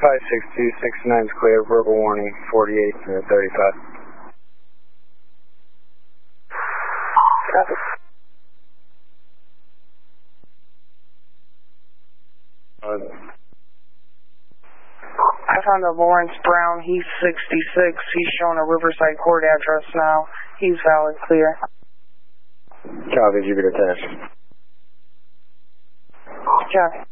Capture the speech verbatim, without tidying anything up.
five six two, six nine is clear, verbal warning, forty-eight to thirty-five. Copy. Uh, I found a Lawrence Brown, he's sixty-six, he's showing a Riverside Court address now. He's valid clear. Copy, Jupiter ten. Copy.